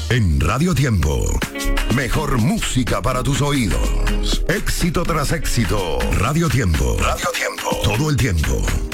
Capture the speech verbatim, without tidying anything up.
En Radio Tiempo. Mejor música para tus oídos. Éxito tras éxito. Radio Tiempo. Radio Tiempo. Todo el tiempo.